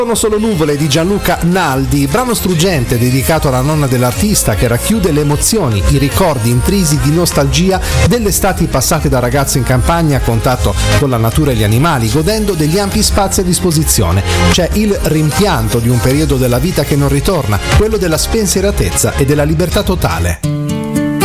Sono solo nuvole di Gianluca Naldi, brano struggente dedicato alla nonna dell'artista che racchiude le emozioni, i ricordi intrisi di nostalgia delle estati passate da ragazzo in campagna a contatto con la natura e gli animali, godendo degli ampi spazi a disposizione. C'è il rimpianto di un periodo della vita che non ritorna, quello della spensieratezza e della libertà totale.